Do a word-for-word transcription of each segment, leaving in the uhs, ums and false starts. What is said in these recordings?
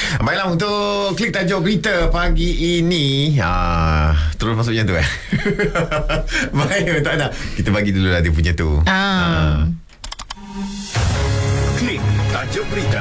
Baiklah, untuk klik tajuk berita pagi ini, ah, terus masuk macam tu eh. Baik, tak ada. Kita bagi dulu lah dia punya tu. Ah. Ah. Klik tajuk berita.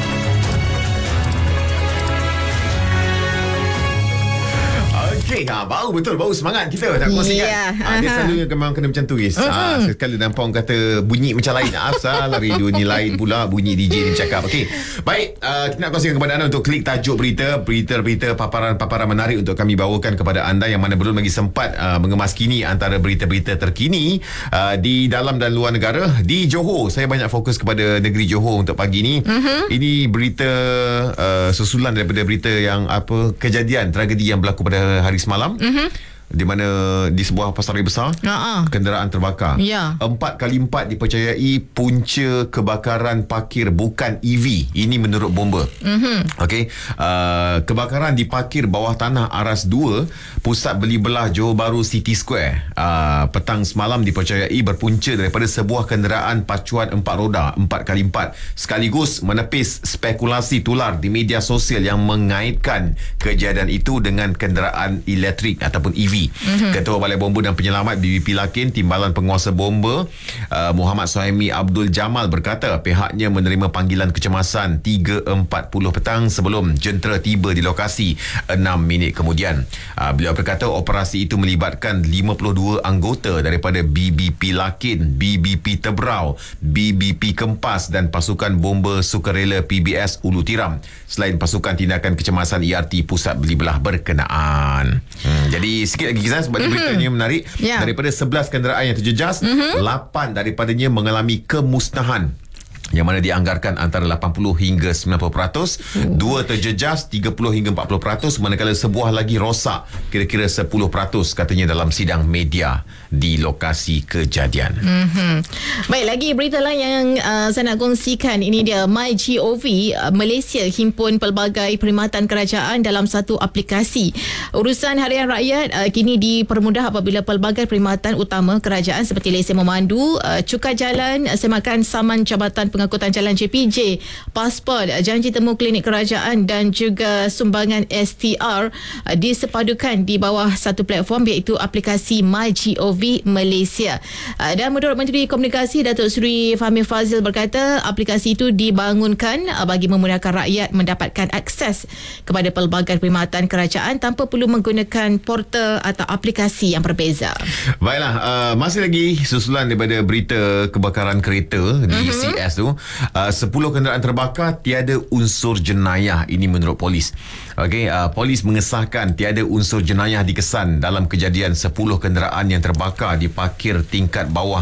Okey, ha, baru betul, baru semangat kita tak kongsikan. Yeah. Ha, dia selalu memang kena macam tu, guys. Ha, sekali nampak orang kata bunyi macam lain. Asal radio ni lain pula, bunyi D J ni bercakap. Okey. Baik, uh, kita nak kongsikan kepada anda untuk klik tajuk berita, berita-berita paparan-paparan menarik untuk kami bawakan kepada anda yang mana belum lagi sempat uh, mengemaskini antara berita-berita terkini uh, di dalam dan luar negara. Di Johor, saya banyak fokus kepada negeri Johor untuk pagi ni. Uh-huh. Ini berita uh, susulan daripada berita yang apa kejadian tragedi yang berlaku pada hari semalam, uh-huh, di mana di sebuah pasaran besar, uh-uh, kenderaan terbakar. Ya. Empat kali empat dipercayai punca kebakaran parkir bukan E V. Ini menurut bomba. Uh-huh. Okey, uh, kebakaran di parkir bawah tanah Aras dua, pusat beli belah Johor Bahru City Square, uh, petang semalam dipercayai berpunca daripada sebuah kenderaan pacuan empat roda empat kali empat, sekaligus menepis spekulasi tular di media sosial yang mengaitkan kejadian itu dengan kenderaan elektrik ataupun E V. Mm-hmm. Ketua Balai Bomba dan Penyelamat B B P Lakin, Timbalan Penguasa Bomba uh, Muhammad Suhaimi Abdul Jamal berkata pihaknya menerima panggilan kecemasan tiga empat puluh petang sebelum jentera tiba di lokasi enam minit kemudian. Uh, beliau berkata operasi itu melibatkan lima puluh dua anggota daripada B B P Lakin, B B P Tebrau, B B P Kempas dan pasukan bomba sukarela P B S Ulu Tiram, selain pasukan tindakan kecemasan E R T Pusat Beli Belah berkenaan. Hmm, jadi sikit lagi kisah sebab mm-hmm. beritanya menarik. Yeah. Daripada sebelas kenderaan yang terjejas, mm-hmm. lapan daripadanya mengalami kemusnahan, yang mana dianggarkan antara lapan puluh hingga sembilan puluh peratus. Oh. Dua terjejas tiga puluh hingga empat puluh peratus, manakala sebuah lagi rosak kira-kira sepuluh peratus, katanya dalam sidang media di lokasi kejadian. Mm-hmm. Baik, lagi berita lain yang uh, saya nak kongsikan. Ini dia MyGov, uh, Malaysia himpun pelbagai perkhidmatan kerajaan dalam satu aplikasi. Urusan harian rakyat uh, kini dipermudah apabila pelbagai perkhidmatan utama kerajaan seperti lesen memandu, uh, cukai jalan, semakan saman jabatan pengangkutan jalan J P J, pasport, janji temu klinik kerajaan dan juga sumbangan S T R uh, disepadukan di bawah satu platform, iaitu aplikasi MyGov Malaysia. Uh, dan menurut Menteri Komunikasi Datuk Seri Fahmi Fazil berkata aplikasi itu dibangunkan uh, bagi memudahkan rakyat mendapatkan akses kepada pelbagai perkhidmatan kerajaan tanpa perlu menggunakan portal atau aplikasi yang berbeza. Baiklah, uh, masih lagi susulan daripada berita kebakaran kereta di uh-huh. C S tu. Uh, sepuluh kenderaan terbakar, tiada unsur jenayah. Ini menurut polis. Okey, uh, polis mengesahkan tiada unsur jenayah dikesan dalam kejadian sepuluh kenderaan yang terbakar di parkir tingkat bawah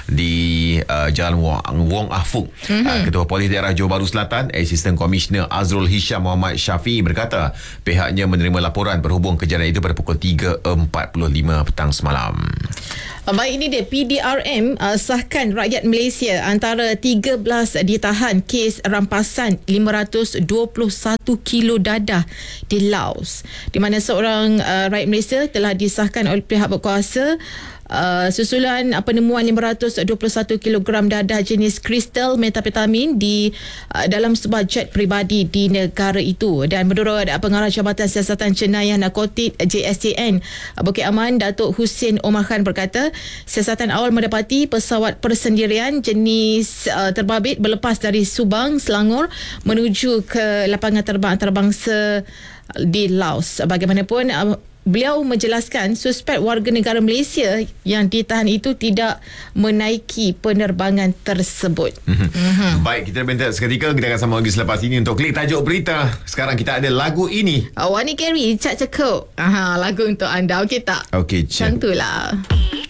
di uh, Jalan Wong, Wong Ah Fuk. Mm-hmm. Uh, Ketua Polis Daerah Johor Bahru Selatan, Asisten Komisioner Azrul Hisham Muhammad Syafiee berkata pihaknya menerima laporan berhubung kejadian itu pada pukul tiga empat puluh lima petang semalam. Baik, ini dia P D R M uh, sahkan rakyat Malaysia antara tiga belas ditahan kes rampasan lima ratus dua puluh satu kilo dadah di Laos, di mana seorang uh, rakyat Malaysia telah disahkan oleh pihak berkuasa Uh, susulan uh, penemuan lima ratus dua puluh satu kilogram dadah jenis kristal metapetamin di uh, dalam sebuah jet peribadi di negara itu. Dan menurut uh, Pengarah Jabatan Siasatan Jenayah Narkotik J S J N uh, Bukit Aman, Datuk Hussein Omar Khan berkata siasatan awal mendapati pesawat persendirian jenis uh, terbabit berlepas dari Subang, Selangor menuju ke lapangan terbang antarabangsa di Laos. Bagaimanapun uh, beliau menjelaskan suspek warga negara Malaysia yang ditahan itu tidak menaiki penerbangan tersebut. Mm-hmm. Mm-hmm. Baik, kita berhenti seketika. Kita akan sambung lagi selepas ini untuk klik tajuk berita. Sekarang kita ada lagu ini. Wani Carey, Cak Cekup. Aha, lagu untuk anda. Okey tak? Okey, Macam itulah.